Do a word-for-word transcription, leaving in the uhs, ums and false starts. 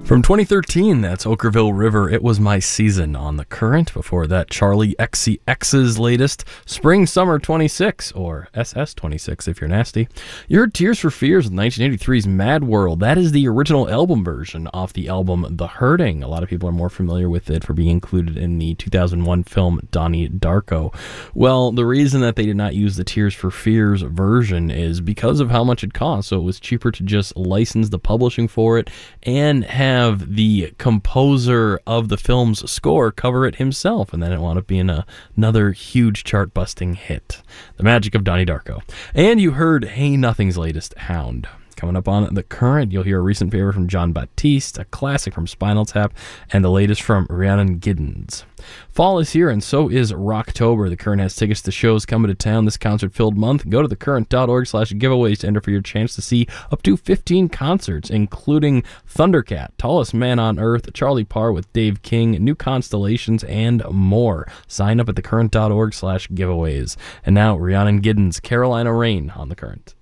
From twenty thirteen, that's Okkervil River, It Was My Season on The Current. Before that, Charlie X C X's latest, Spring Summer twenty-six, or S S twenty-six if you're nasty. You heard Tears for Fears with nineteen eighty-three's Mad World. That is the original album version off the album The Hurting. A lot of people are more familiar with it for being included in the two thousand one film Donnie Darko. Well, the reason that they did not use the Tears for Fears version is because of how much it cost, so it was cheaper to just license the publishing for it and have have the composer of the film's score cover it himself, and then it wound up being a, another huge chart-busting hit. The magic of Donnie Darko. And you heard Hey Nothing's latest, Hound. Coming up on The Current, you'll hear a recent favorite from John Batiste, a classic from Spinal Tap, and the latest from Rhiannon Giddens. Fall is here, and so is Rocktober. The Current has tickets to shows coming to town this concert-filled month. Go to thecurrent.org slash giveaways to enter for your chance to see up to fifteen concerts, including Thundercat, Tallest Man on Earth, Charlie Parr with Dave King, New Constellations, and more. Sign up at thecurrent.org slash giveaways. And now, Rhiannon Giddens, Carolina Rain on The Current.